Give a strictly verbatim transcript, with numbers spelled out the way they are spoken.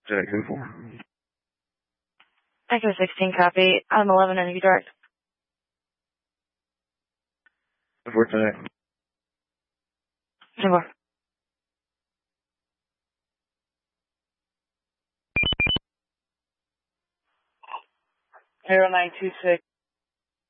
Jack two four. Echo sixteen, copy. I'm eleven and you direct. four Jack. Two more. zero nine two six.